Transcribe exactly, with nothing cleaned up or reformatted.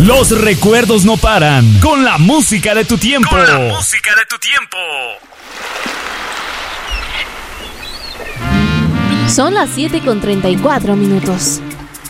Los recuerdos no paran. Con la música de tu tiempo. Con la música de tu tiempo. Son las siete con treinta y cuatro minutos.